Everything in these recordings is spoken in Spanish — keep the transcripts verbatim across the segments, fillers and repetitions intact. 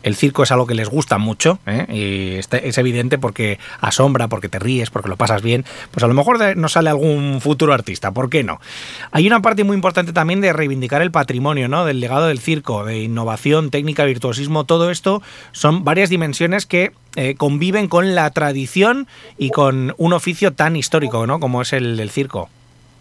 el circo es algo que les gusta mucho, ¿eh? Y este, es evidente porque asombra, porque te ríes, porque lo pasas bien, pues a lo mejor de, nos sale algún futuro artista, ¿por qué no? Hay una parte muy importante también de reivindicar el patrimonio, ¿no? Del legado del circo, de innovación, técnica, virtuosismo, todo esto son varias dimensiones que eh, conviven con la tradición y con un oficio tan histórico, ¿no? Como es el del circo.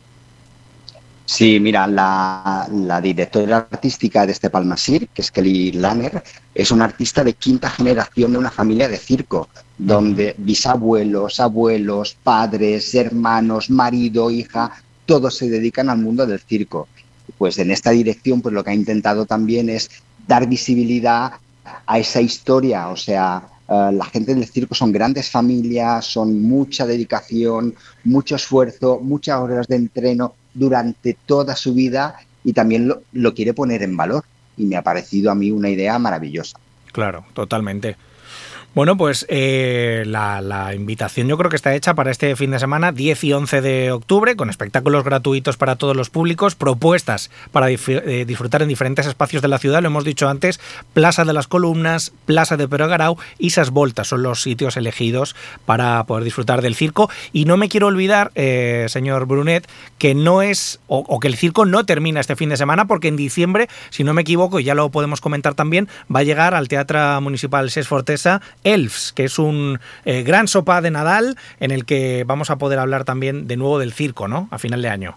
Sí, mira, la, la directora artística de este Palma Circ, que es Kelly Lanner, es una artista de quinta generación de una familia de circo, donde bisabuelos, abuelos, padres, hermanos, marido, hija, todos se dedican al mundo del circo. Pues en esta dirección, pues lo que ha intentado también es dar visibilidad a esa historia, o sea, uh, la gente del circo son grandes familias, son mucha dedicación, mucho esfuerzo, muchas horas de entreno durante toda su vida y también lo, lo quiere poner en valor y me ha parecido a mí una idea maravillosa. Claro, totalmente. Bueno, pues eh, la, la invitación yo creo que está hecha para este fin de semana, diez y once de octubre, con espectáculos gratuitos para todos los públicos, propuestas para dif- eh, disfrutar en diferentes espacios de la ciudad, lo hemos dicho antes, Plaza de las Columnas, Plaza de Perogarau y Sas Voltas son los sitios elegidos para poder disfrutar del circo. Y no me quiero olvidar, eh, señor Brunet, que no es, o, o que el circo no termina este fin de semana, porque en diciembre, si no me equivoco, y ya lo podemos comentar también, va a llegar al Teatre Municipal Ses Fortesa Elfs, que es un eh, gran sopá de Nadal en el que vamos a poder hablar también de nuevo del circo, ¿no? A final de año.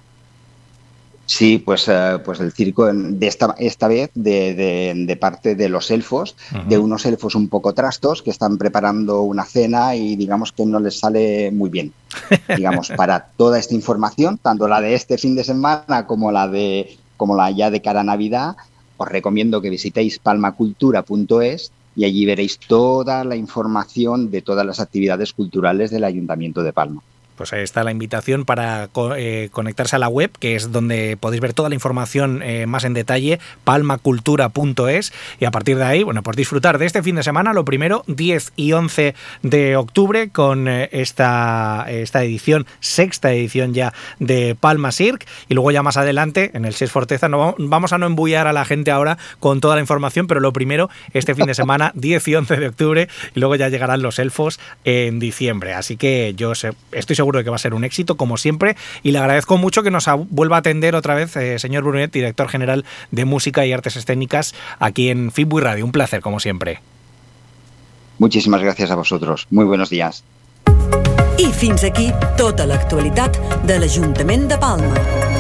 Sí, pues, eh, pues el circo de esta, esta vez de, de, de parte de los elfos, uh-huh. de unos elfos un poco trastos que están preparando una cena y digamos que no les sale muy bien. Digamos, para toda esta información, tanto la de este fin de semana como la de como la ya de cara a Navidad, os recomiendo que visitéis palmacultura punto es y allí veréis toda la información de todas las actividades culturales del Ayuntamiento de Palma. Pues ahí está la invitación para eh, conectarse a la web, que es donde podéis ver toda la información eh, más en detalle, palmacultura punto es, y a partir de ahí, bueno, pues disfrutar de este fin de semana, lo primero, diez y once de octubre, con eh, esta, esta edición, sexta edición ya de Palma Circ, y luego ya más adelante, en el Ses Forteza, no, vamos a no embullar a la gente ahora con toda la información, pero lo primero, este fin de semana, diez y once de octubre, y luego ya llegarán los elfos en diciembre, así que yo sé, estoy seguro de que va a ser un éxito, como siempre, y le agradezco mucho que nos a, vuelva a atender otra vez, eh, señor Brunet, director general de Música y Artes Escénicas, aquí en Fitbuy Radio. Un placer, como siempre. Muchísimas gracias a vosotros. Muy buenos días. I fins aquí tota l'actualitat de l'Ajuntament de Palma.